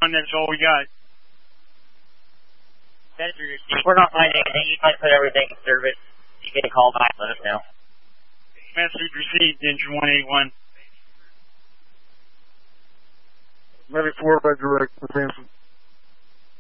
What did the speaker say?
That's all we got. Message received. We're not finding anything. You might put everything in service. You can call back and let us know. Message received, engine 181. Medic 4 by direct with Hanson.